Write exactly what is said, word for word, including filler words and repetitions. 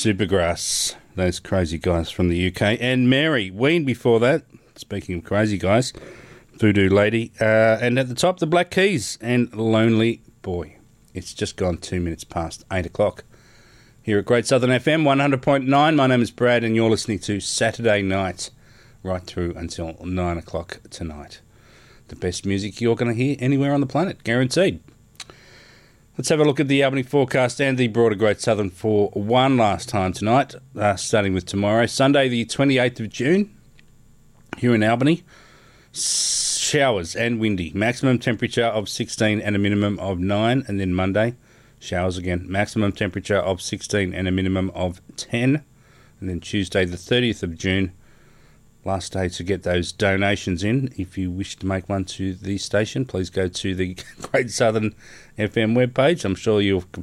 Supergrass, those crazy guys from the U K. And Mary Ween before that, speaking of crazy guys, Voodoo Lady. Uh, and at the top, the Black Keys and Lonely Boy. It's just gone two minutes past eight o'clock. Here at Great Southern F M, one hundred point nine. My name is Brad, and you're listening to Saturday Night, right through until nine o'clock tonight. The best music you're going to hear anywhere on the planet, guaranteed. Let's have a look at the Albany forecast and the broader Great Southern for one last time tonight, uh, starting with tomorrow. Sunday, the twenty-eighth of June, here in Albany. Showers and windy. Maximum temperature of sixteen and a minimum of nine. And then Monday, showers again. Maximum temperature of sixteen and a minimum of ten. And then Tuesday, the thirtieth of June, last day to get those donations in. If you wish to make one to the station, please go to the Great Southern F M webpage. I'm sure you'll